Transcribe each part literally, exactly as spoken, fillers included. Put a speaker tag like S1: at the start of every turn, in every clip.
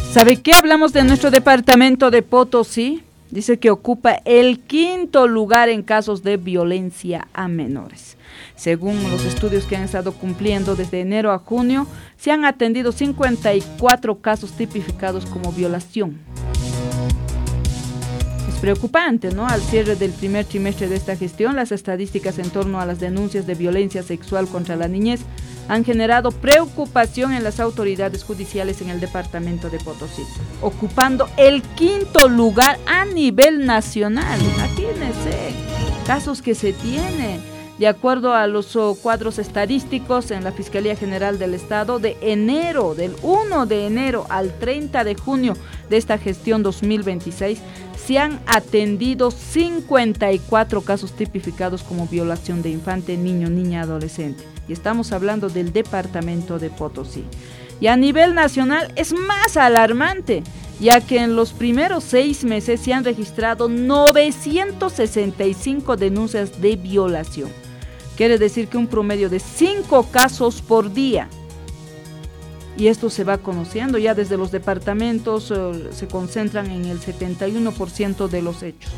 S1: ¿Sabe qué? Hablamos de nuestro departamento de Potosí. Dice que ocupa el quinto lugar en casos de violencia a menores. Según los estudios que han estado cumpliendo desde enero a junio, se han atendido cincuenta y cuatro casos tipificados como violación. Es preocupante, ¿no? Al cierre del primer trimestre de esta gestión, las estadísticas en torno a las denuncias de violencia sexual contra la niñez han generado preocupación en las autoridades judiciales en el departamento de Potosí, ocupando el quinto lugar a nivel nacional. Imagínense, casos que se tienen. De acuerdo a los oh, cuadros estadísticos en la Fiscalía General del Estado, de enero, del primero de enero al treinta de junio de esta gestión dos mil veintiséis, se han atendido cincuenta y cuatro casos tipificados como violación de infante, niño, niña, adolescente. Y estamos hablando del departamento de Potosí. Y a nivel nacional es más alarmante, ya que en los primeros seis meses se han registrado novecientas sesenta y cinco denuncias de violación. Quiere decir que un promedio de cinco casos por día. Y esto se va conociendo, ya desde los departamentos eh, se concentran en el setenta y uno por ciento de los hechos.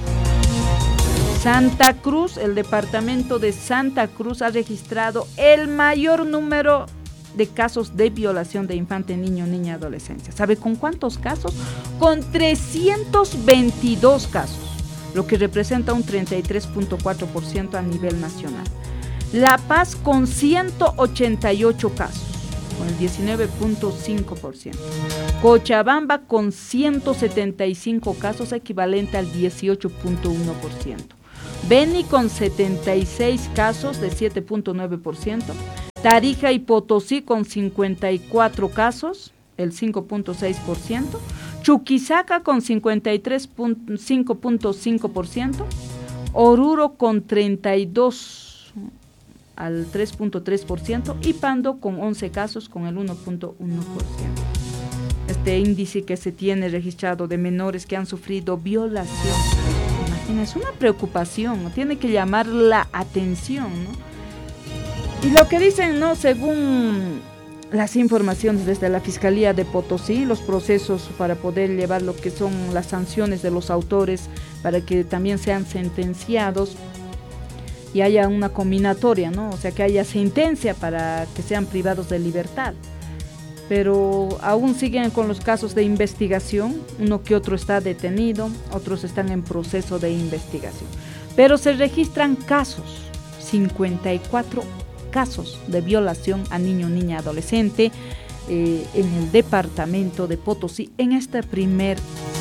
S1: Santa Cruz, el departamento de Santa Cruz ha registrado el mayor número de casos de violación de infante, niño, niña, adolescencia. ¿Sabe con cuántos casos? Con trescientos veintidós casos, lo que representa un treinta y tres punto cuatro por ciento a nivel nacional. La Paz con ciento ochenta y ocho casos, con el diecinueve punto cinco por ciento. Cochabamba con ciento setenta y cinco casos, equivalente al dieciocho punto uno por ciento. Beni con setenta y seis casos, de siete punto nueve por ciento. Tarija y Potosí con cincuenta y cuatro casos, el cinco punto seis por ciento. Chuquisaca con cincuenta y tres punto cinco por ciento. Oruro con treinta y dos al tres punto tres por ciento y Pando con once casos con el uno punto uno por ciento. Este índice que se tiene registrado de menores que han sufrido violación, imagina, es una preocupación, ¿no? Tiene que llamar la atención, ¿no? Y lo que dicen, ¿no? Según las informaciones desde la Fiscalía de Potosí, los procesos para poder llevar lo que son las sanciones de los autores para que también sean sentenciados y haya una combinatoria, ¿no? O sea, que haya sentencia para que sean privados de libertad. Pero aún siguen con los casos de investigación, uno que otro está detenido, otros están en proceso de investigación. Pero se registran casos, cincuenta y cuatro casos de violación a niño, niña, adolescente eh, en el departamento de Potosí en este primer